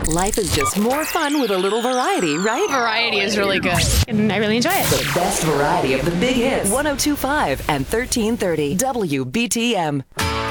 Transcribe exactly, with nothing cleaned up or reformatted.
Life is just more fun with a little variety, right? Variety is really good, and I really enjoy it. The best variety of the big hits. one oh two point five and thirteen thirty W B T M.